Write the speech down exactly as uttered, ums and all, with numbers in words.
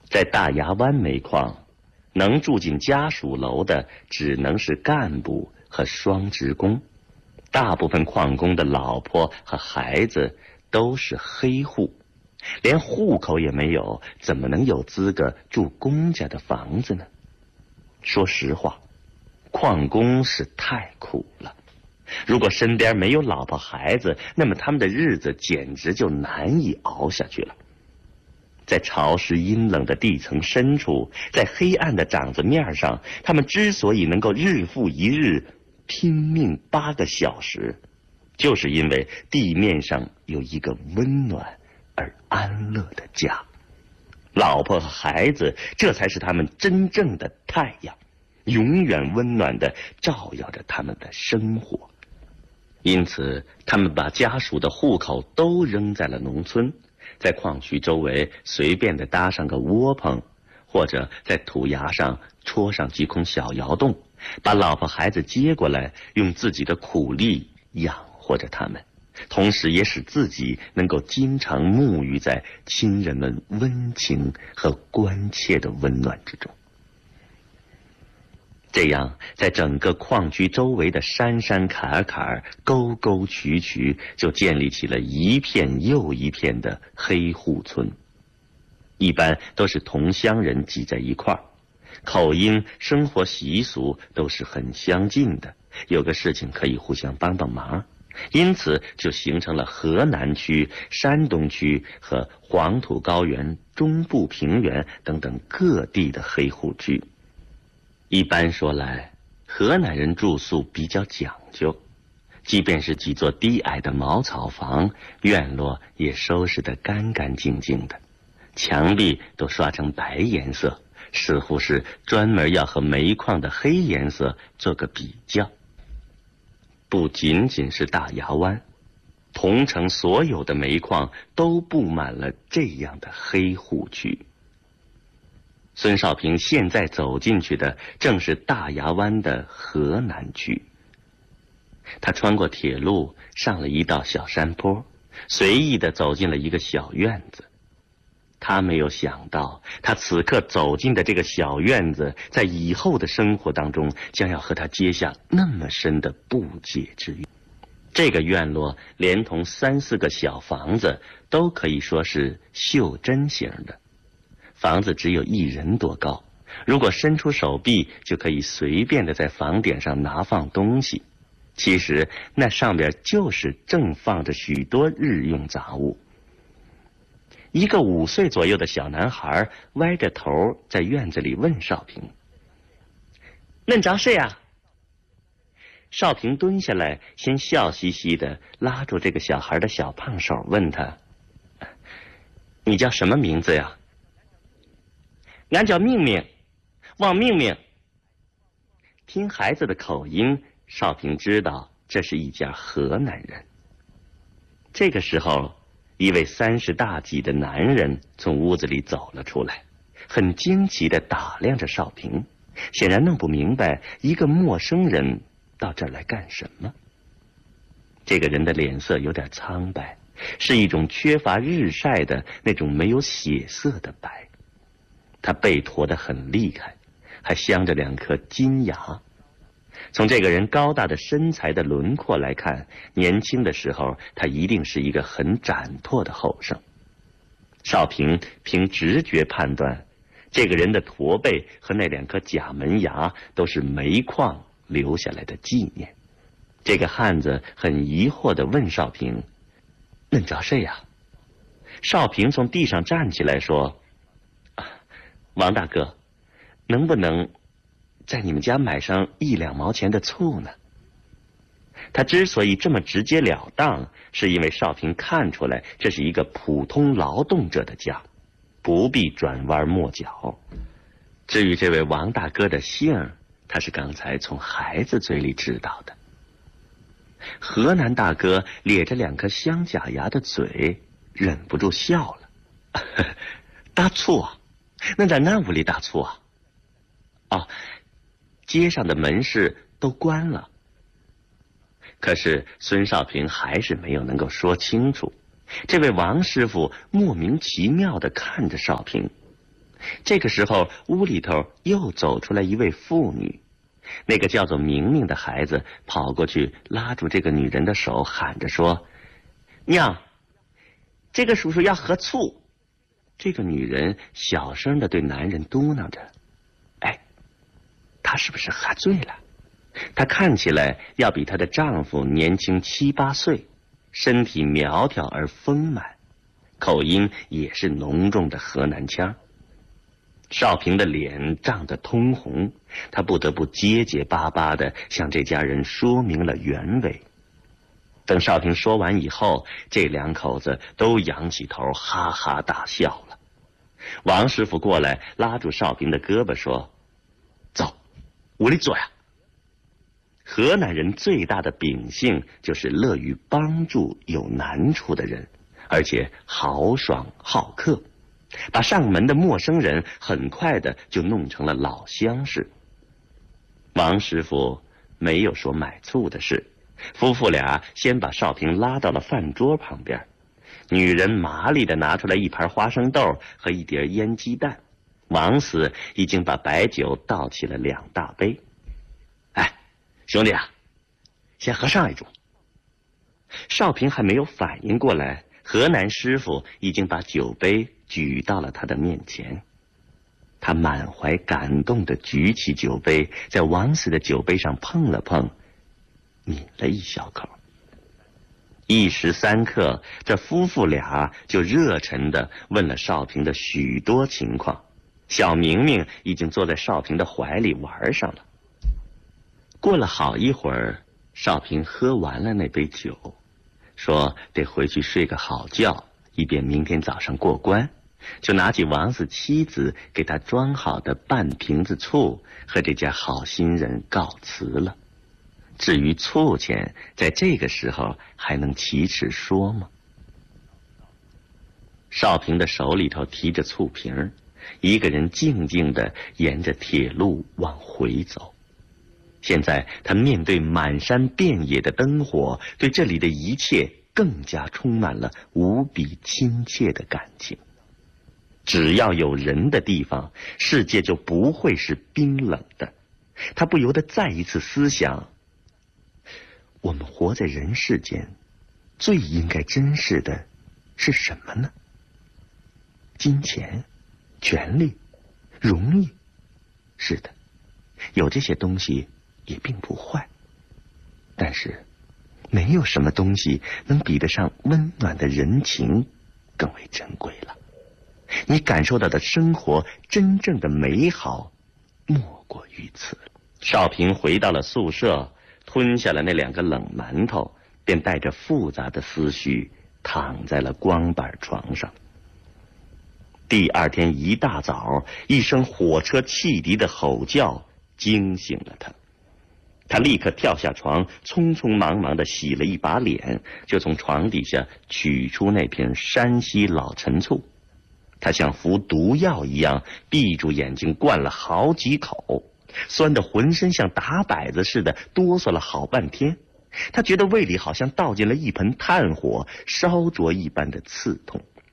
在大牙湾煤矿，能住进家属楼的只能是干部和双职工，大部分矿工的老婆和孩子都是黑户，连户口也没有，怎么能有资格住公家的房子呢？说实话，矿工是太苦了。如果身边没有老婆孩子，那么他们的日子简直就难以熬下去了。在潮湿阴冷的地层深处，在黑暗的掌子面上，他们之所以能够日复一日拼命八个小时，就是因为地面上有一个温暖而安乐的家。老婆和孩子，这才是他们真正的太阳，永远温暖地照耀着他们的生活。因此，他们把家属的户口都扔在了农村，在矿区周围随便地搭上个窝棚，或者在土崖上戳上几孔小窑洞，把老婆孩子接过来，用自己的苦力养活着他们，同时也使自己能够经常沐浴在亲人们温情和关切的温暖之中。这样，在整个矿区周围的山山坎坎、沟沟渠渠，就建立起了一片又一片的黑户村。一般都是同乡人挤在一块儿，口音、生活习俗都是很相近的，有个事情可以互相帮帮忙，因此就形成了河南区、山东区和黄土高原、中部平原等等各地的黑户区。一般说来，河南人住宿比较讲究，即便是几座低矮的茅草房，院落也收拾得干干净净的，墙壁都刷成白颜色，似乎是专门要和煤矿的黑颜色做个比较。不仅仅是大牙湾，同城所有的煤矿都布满了这样的黑户区。孙少平现在走进去的正是大牙湾的河南区。他穿过铁路，上了一道小山坡，随意地走进了一个小院子。他没有想到，他此刻走进的这个小院子，在以后的生活当中将要和他结下那么深的不解之缘。这个院落连同三四个小房子，都可以说是袖珍型的。房子只有一人多高，如果伸出手臂，就可以随便的在房顶上拿放东西。其实那上边就是正放着许多日用杂物。一个五岁左右的小男孩歪着头在院子里问少平：“恁找谁啊？”少平蹲下来，先笑嘻嘻的拉住这个小孩的小胖手，问他：“你叫什么名字呀？”“俺叫明明，王明明。”听孩子的口音，少平知道这是一家河南人。这个时候，一位三十大几的男人从屋子里走了出来，很惊奇地打量着少平，显然弄不明白一个陌生人到这儿来干什么。这个人的脸色有点苍白，是一种缺乏日晒的那种没有血色的白。他背驼得很厉害，还镶着两颗金牙。从这个人高大的身材的轮廓来看，年轻的时候他一定是一个很展拓的后生。少平凭直觉判断，这个人的驼背和那两颗假门牙都是煤矿留下来的纪念。这个汉子很疑惑地问少平：“恁找谁呀？”少平从地上站起来说：“王大哥，能不能在你们家买上一两毛钱的醋呢？”他之所以这么直截了当，是因为少平看出来这是一个普通劳动者的家，不必转弯抹角。至于这位王大哥的姓，他是刚才从孩子嘴里知道的。河南大哥咧着两颗镶假牙的嘴，忍不住笑了：“大醋啊？那在俺屋里打醋啊？”“哦，街上的门市都关了。”可是孙少平还是没有能够说清楚。这位王师傅莫名其妙地看着少平， 这个时候，屋里头又走出来一位妇女，那个叫做明明的孩子跑过去拉住这个女人的手，喊着说：“娘，这个叔叔要喝醋。”这个女人小声的对男人嘟囔着：“哎，她是不是喝醉了？她看起来要比她的丈夫年轻七八岁，身体苗条而丰满，口音也是浓重的河南腔。”少平的脸涨得通红，他不得不结结巴巴地向这家人说明了原委。等少平说完以后，这两口子都仰起头哈哈大笑了。王师傅过来拉住少平的胳膊说：“走，屋里坐呀。”河南人最大的秉性就是乐于帮助有难处的人，而且豪爽好客，把上门的陌生人很快的就弄成了老相识。王师傅没有说买醋的事，夫妇俩先把少平拉到了饭桌旁边，女人麻利的拿出来一盘花生豆和一碟腌鸡蛋，王四已经把白酒倒起了两大杯。哎，兄弟啊，先喝上一盅。少平还没有反应过来，河南师傅已经把酒杯举到了他的面前。他满怀感动地举起酒杯，在王四的酒杯上碰了碰，抿了一小口。一时三刻，这夫妇俩就热忱地问了少平的许多情况。小明明已经坐在少平的怀里玩上了。过了好一会儿，少平喝完了那杯酒，说得回去睡个好觉，以便明天早上过关，就拿起王四妻子给他装好的半瓶子醋，和这家好心人告辞了。至于醋钱，在这个时候还能启齿说吗？少平的手里头提着醋瓶，一个人静静地沿着铁路往回走。现在他面对满山遍野的灯火，对这里的一切更加充满了无比亲切的感情。只要有人的地方，世界就不会是冰冷的。他不由得再一次思想，我们活在人世间，最应该珍视的是什么呢？金钱、权力、荣誉。是的，有这些东西也并不坏，但是没有什么东西能比得上温暖的人情更为珍贵了。你感受到的生活真正的美好，莫过于此。少平回到了宿舍，吞下了那两个冷馒头，便带着复杂的思绪躺在了光板床上。第二天一大早，一声火车汽笛的吼叫惊醒了他。他立刻跳下床，匆匆忙忙地洗了一把脸，就从床底下取出那瓶山西老陈醋。他像服毒药一样闭住眼睛灌了好几口，酸得浑身像打摆子似的哆嗦了好半天。他觉得胃里好像倒进了一盆炭火，烧灼一般的刺痛。